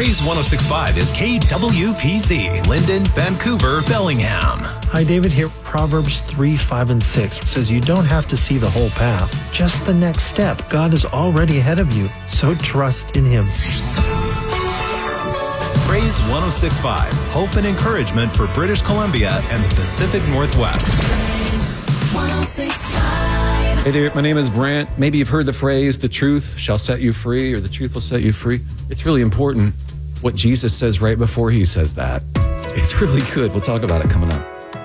Praise 106.5 is KWPZ, Linden, Vancouver, Bellingham. Hi, David here. Proverbs 3, 5, and 6 says you don't have to see the whole path, just the next step. God is already ahead of you, so trust in Him. Praise 106.5, hope and encouragement for British Columbia and the Pacific Northwest. Praise 106.5. Hey there, my name is Brant. Maybe you've heard the phrase, the truth shall set you free, or the truth will set you free. It's really important what Jesus says right before he says that. It's really good. We'll talk about it coming up.